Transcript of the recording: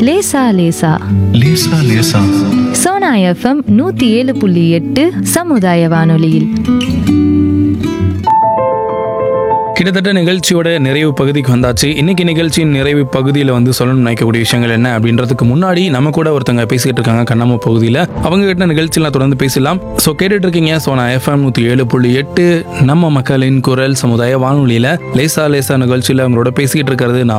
லேசா லேசா லேசா லேசா. சோனா எஃப்எம் 107.8 சமுதாய வானொலியில். கிட்டத்தட்ட நிகழ்ச்சியோட நிறைவு பகுதிக்கு வந்தாச்சு. இன்னைக்கு நிகழ்ச்சியின் நிறைவு பகுதியில் வந்து சொல்லணும்னு நினைக்கக்கூடிய விஷயங்கள் என்ன அப்படின்றதுக்கு முன்னாடி நம்ம கூட ஒருத்தங்க பேசிக்கிட்டு இருக்காங்க கண்ணாம பகுதியில். அவங்க கிட்ட நிகழ்ச்சியெல்லாம் தொடர்ந்து பேசலாம். ஸோ கேட்டுட்டு இருக்கீங்க சோனா எஃப்எம் 107.8 நம்ம மக்களின் குரல் சமுதாய வானொலியில லேசா லேசா நிகழ்ச்சியில் அவங்களோட பேசிக்கிட்டு இருக்கிறது நான்